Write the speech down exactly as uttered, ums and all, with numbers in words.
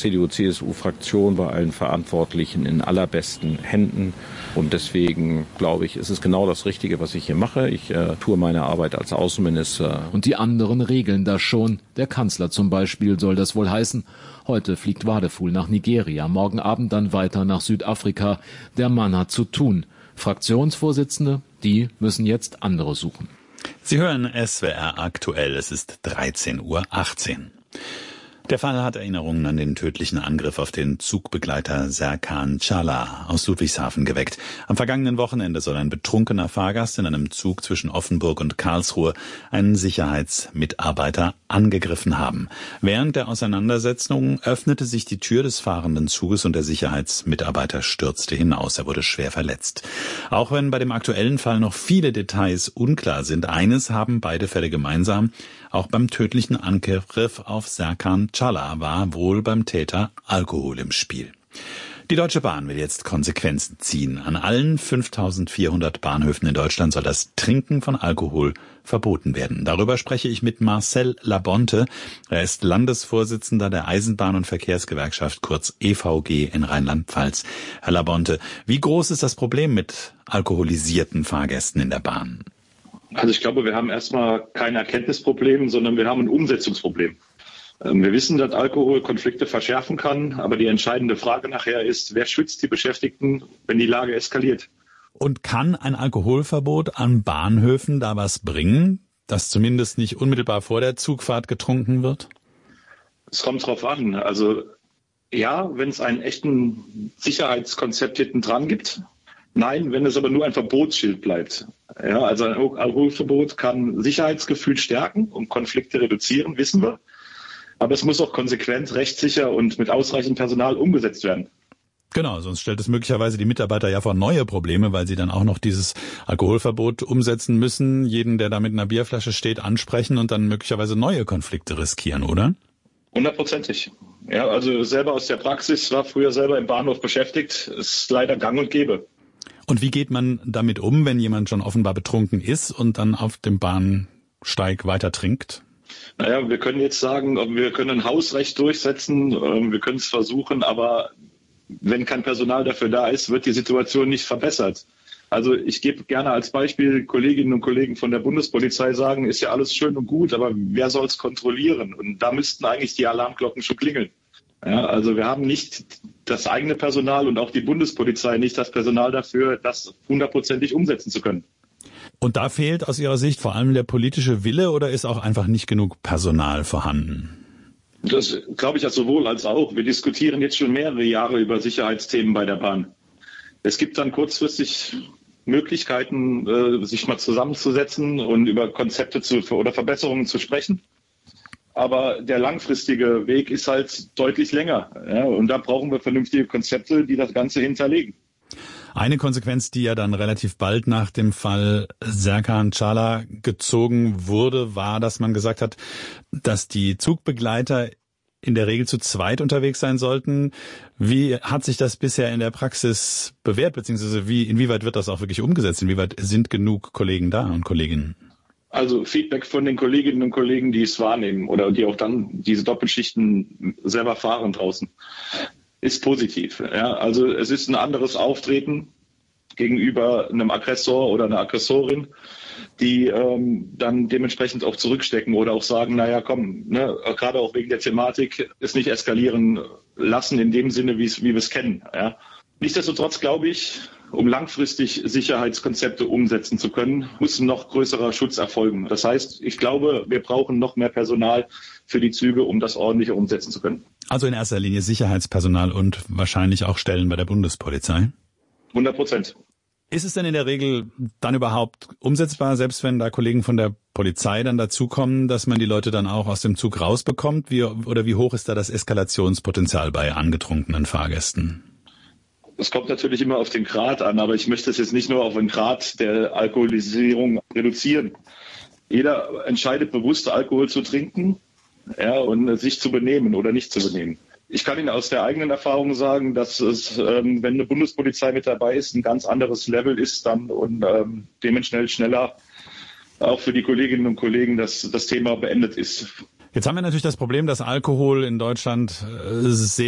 C D U C S U-Fraktion bei allen Verantwortlichen in allerbesten Händen. Und deswegen, glaube ich, ist es genau das Richtige, was ich hier mache. Ich äh, tue meine Arbeit als Außenminister. Und die anderen regeln das schon. Der Kanzler zum Beispiel soll das wohl heißen. Heute fliegt Wadeful nach Nigeria, morgen Abend dann weiter nach Südafrika. Der Mann hat zu tun. Fraktionsvorsitzende, die müssen jetzt andere suchen. Sie hören S W R aktuell. Es ist dreizehn Uhr achtzehn. Der Fall hat Erinnerungen an den tödlichen Angriff auf den Zugbegleiter Serkan Çağlar aus Ludwigshafen geweckt. Am vergangenen Wochenende soll ein betrunkener Fahrgast in einem Zug zwischen Offenburg und Karlsruhe einen Sicherheitsmitarbeiter angegriffen haben. Während der Auseinandersetzung öffnete sich die Tür des fahrenden Zuges und der Sicherheitsmitarbeiter stürzte hinaus. Er wurde schwer verletzt. Auch wenn bei dem aktuellen Fall noch viele Details unklar sind, eines haben beide Fälle gemeinsam: Auch beim tödlichen Angriff auf Serkan Çağlar war wohl beim Täter Alkohol im Spiel. Die Deutsche Bahn will jetzt Konsequenzen ziehen. An allen fünftausendvierhundert Bahnhöfen in Deutschland soll das Trinken von Alkohol verboten werden. Darüber spreche ich mit Marcel Labonte. Er ist Landesvorsitzender der Eisenbahn- und Verkehrsgewerkschaft, kurz E V G, in Rheinland-Pfalz. Herr Labonte, wie groß ist das Problem mit alkoholisierten Fahrgästen in der Bahn? Also ich glaube, wir haben erstmal kein Erkenntnisproblem, sondern wir haben ein Umsetzungsproblem. Wir wissen, dass Alkohol Konflikte verschärfen kann, aber die entscheidende Frage nachher ist, wer schützt die Beschäftigten, wenn die Lage eskaliert? Und kann ein Alkoholverbot an Bahnhöfen da was bringen, dass zumindest nicht unmittelbar vor der Zugfahrt getrunken wird? Es kommt drauf an. Also ja, wenn es einen echten Sicherheitskonzept hinten dran gibt. Nein, wenn es aber nur ein Verbotsschild bleibt. Ja, also ein Alkoholverbot kann Sicherheitsgefühl stärken und Konflikte reduzieren, wissen wir. Aber es muss auch konsequent, rechtssicher und mit ausreichend Personal umgesetzt werden. Genau, sonst stellt es möglicherweise die Mitarbeiter ja vor neue Probleme, weil sie dann auch noch dieses Alkoholverbot umsetzen müssen, jeden, der da mit einer Bierflasche steht, ansprechen und dann möglicherweise neue Konflikte riskieren, oder? Hundertprozentig. Ja, also selber aus der Praxis, war früher selber im Bahnhof beschäftigt, ist leider gang und gäbe. Und wie geht man damit um, wenn jemand schon offenbar betrunken ist und dann auf dem Bahnsteig weiter trinkt? Naja, wir können jetzt sagen, wir können ein Hausrecht durchsetzen, wir können es versuchen, aber wenn kein Personal dafür da ist, wird die Situation nicht verbessert. Also ich gebe gerne als Beispiel, Kolleginnen und Kollegen von der Bundespolizei sagen, ist ja alles schön und gut, aber wer soll es kontrollieren? Und da müssten eigentlich die Alarmglocken schon klingeln. Ja, also wir haben nicht das eigene Personal und auch die Bundespolizei nicht das Personal dafür, das hundertprozentig umsetzen zu können. Und da fehlt aus Ihrer Sicht vor allem der politische Wille oder ist auch einfach nicht genug Personal vorhanden? Das glaube ich ja sowohl als auch. Wir diskutieren jetzt schon mehrere Jahre über Sicherheitsthemen bei der Bahn. Es gibt dann kurzfristig Möglichkeiten, sich mal zusammenzusetzen und über Konzepte zu, oder Verbesserungen zu sprechen. Aber der langfristige Weg ist halt deutlich länger. Ja, und da brauchen wir vernünftige Konzepte, die das Ganze hinterlegen. Eine Konsequenz, die ja dann relativ bald nach dem Fall Serkan Çağlar gezogen wurde, war, dass man gesagt hat, dass die Zugbegleiter in der Regel zu zweit unterwegs sein sollten. Wie hat sich das bisher in der Praxis bewährt, beziehungsweise wie, inwieweit wird das auch wirklich umgesetzt? Inwieweit sind genug Kollegen da und Kolleginnen? Also Feedback von den Kolleginnen und Kollegen, die es wahrnehmen oder die auch dann diese Doppelschichten selber fahren draußen, ist positiv. Ja, also es ist ein anderes Auftreten gegenüber einem Aggressor oder einer Aggressorin, die ähm, dann dementsprechend auch zurückstecken oder auch sagen, naja, komm, ne, gerade auch wegen der Thematik, es nicht eskalieren lassen in dem Sinne, wie wie wir es kennen. Ja. Nichtsdestotrotz glaube ich, um langfristig Sicherheitskonzepte umsetzen zu können, muss noch größerer Schutz erfolgen. Das heißt, ich glaube, wir brauchen noch mehr Personal für die Züge, um das ordentlicher umsetzen zu können. Also in erster Linie Sicherheitspersonal und wahrscheinlich auch Stellen bei der Bundespolizei? hundert Prozent. Ist es denn in der Regel dann überhaupt umsetzbar, selbst wenn da Kollegen von der Polizei dann dazukommen, dass man die Leute dann auch aus dem Zug rausbekommt? Wie, oder wie hoch ist da das Eskalationspotenzial bei angetrunkenen Fahrgästen? Es kommt natürlich immer auf den Grad an, aber ich möchte es jetzt nicht nur auf den Grad der Alkoholisierung reduzieren. Jeder entscheidet bewusst, Alkohol zu trinken, ja, und sich zu benehmen oder nicht zu benehmen. Ich kann Ihnen aus der eigenen Erfahrung sagen, dass es, ähm, wenn eine Bundespolizei mit dabei ist, ein ganz anderes Level ist dann und ähm, dementsprechend schneller auch für die Kolleginnen und Kollegen, dass das Thema beendet ist. Jetzt haben wir natürlich das Problem, dass Alkohol in Deutschland äh, sehr